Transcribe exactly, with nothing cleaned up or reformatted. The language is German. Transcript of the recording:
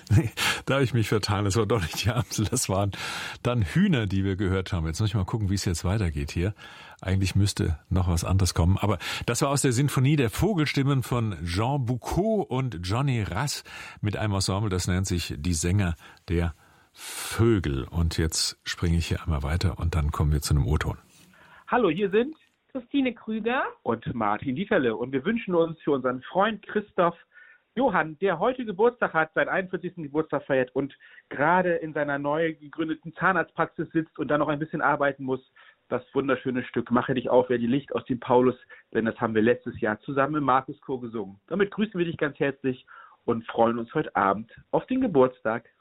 Nee, da habe ich mich vertan. Das war doch nicht die Amsel, das waren dann Hühner, die wir gehört haben. Jetzt muss ich mal gucken, wie es jetzt weitergeht hier. Eigentlich müsste noch was anderes kommen. Aber das war aus der Sinfonie der Vogelstimmen von Jean Boucaud und Johnny Rass mit einem Ensemble, das nennt sich Die Sänger der Vögel. Und jetzt springe ich hier einmal weiter und dann kommen wir zu einem O-Ton. Hallo, hier sind Christine Krüger und Martin Dieterle und wir wünschen uns für unseren Freund Christoph Johann, der heute Geburtstag hat, seinen einundvierzigsten Geburtstag feiert und gerade in seiner neu gegründeten Zahnarztpraxis sitzt und dann noch ein bisschen arbeiten muss, das wunderschöne Stück Mache dich auf, wer die Licht aus dem Paulus, denn das haben wir letztes Jahr zusammen im Markuschor gesungen. Damit grüßen wir dich ganz herzlich und freuen uns heute Abend auf den Geburtstag.